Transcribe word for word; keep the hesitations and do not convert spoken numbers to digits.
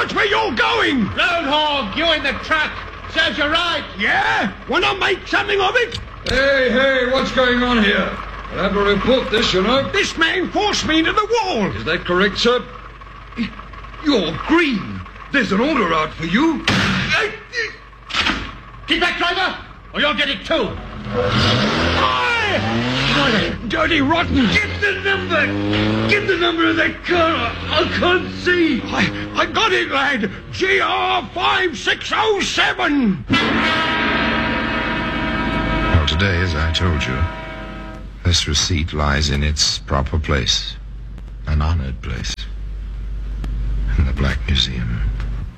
Watch where you're going! Roadhog, you in the truck. Serves you right. Yeah? Wanna make something of it? Hey, hey, what's going on here? I'll have to report this, you know. This man forced me into the wall. Is that correct, sir? You're green. There's an order out for you. Keep back, driver, or you'll get it too. Dirty rotten. Get the number. Get the number of that car. I can't see. I, I got it, lad. G R five six oh seven. Well, today, as I told you, this receipt lies in its proper place. An honored place. In the Black Museum.